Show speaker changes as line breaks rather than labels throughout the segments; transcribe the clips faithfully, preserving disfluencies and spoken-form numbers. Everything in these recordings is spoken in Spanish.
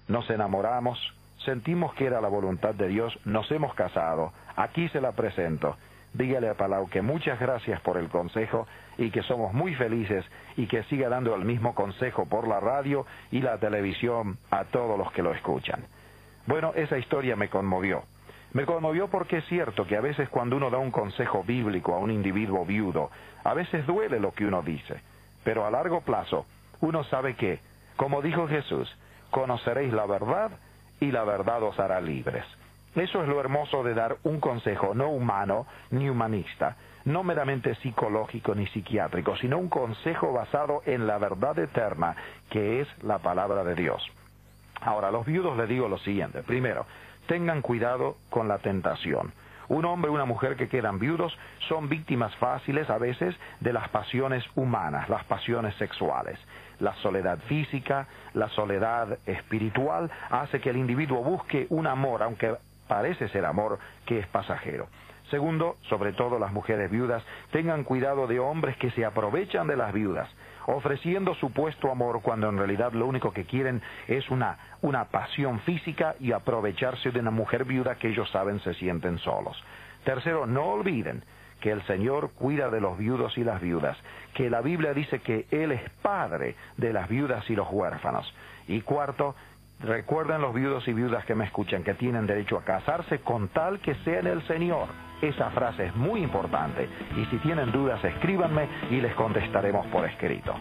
nos enamoramos, sentimos que era la voluntad de Dios, nos hemos casado. Aquí se la presento. Dígale a Palau que muchas gracias por el consejo y que somos muy felices y que siga dando el mismo consejo por la radio y la televisión a todos los que lo escuchan. Bueno, esa historia me conmovió. Me conmovió porque es cierto que a veces cuando uno da un consejo bíblico a un individuo viudo, a veces duele lo que uno dice, pero a largo plazo uno sabe que, como dijo Jesús, conoceréis la verdad y la verdad os hará libres. Eso es lo hermoso de dar un consejo no humano ni humanista, no meramente psicológico ni psiquiátrico, sino un consejo basado en la verdad eterna, que es la palabra de Dios. Ahora, a los viudos les digo lo siguiente. Primero, tengan cuidado con la tentación. Un hombre y una mujer que quedan viudos son víctimas fáciles a veces de las pasiones humanas, las pasiones sexuales. La soledad física, la soledad espiritual hace que el individuo busque un amor, aunque parece ser amor, que es pasajero. Segundo, sobre todo las mujeres viudas, tengan cuidado de hombres que se aprovechan de las viudas, ofreciendo supuesto amor cuando en realidad lo único que quieren es una, una pasión física y aprovecharse de una mujer viuda que ellos saben se sienten solos. Tercero, no olviden que el Señor cuida de los viudos y las viudas, que la Biblia dice que Él es padre de las viudas y los huérfanos. Y cuarto, recuerden los viudos y viudas que me escuchan que tienen derecho a casarse con tal que sea en el Señor. Esa frase es muy importante y si tienen dudas escríbanme y les contestaremos por escrito.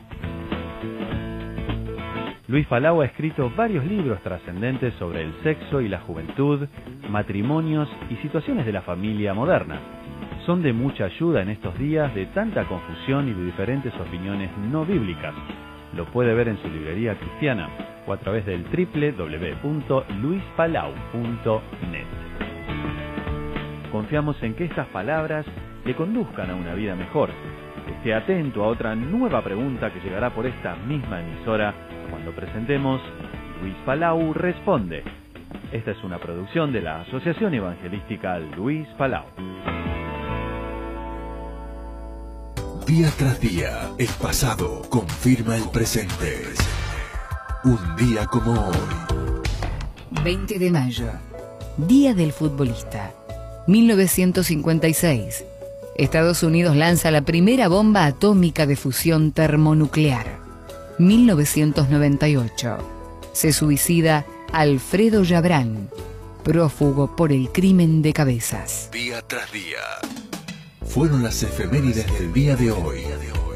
Luis Palau ha escrito varios libros trascendentes sobre el sexo y la juventud, matrimonios y situaciones de la familia moderna. Son de mucha ayuda en estos días de tanta confusión y de diferentes opiniones no bíblicas. Lo puede ver en su librería cristiana o a través del doble u doble u doble u punto luis palau punto net. Confiamos en que estas palabras le conduzcan a una vida mejor. Esté atento a otra nueva pregunta que llegará por esta misma emisora cuando presentemos Luis Palau Responde. Esta es una producción de la Asociación Evangelística Luis Palau.
Día tras día, el pasado confirma el presente. Un día como hoy.
veinte de mayo, Día del Futbolista. mil novecientos cincuenta y seis. Estados Unidos lanza la primera bomba atómica de fusión termonuclear. mil novecientos noventa y ocho. Se suicida Alfredo Yabrán, prófugo por el crimen de Cabezas.
Día tras día. Fueron las efemérides del día de hoy.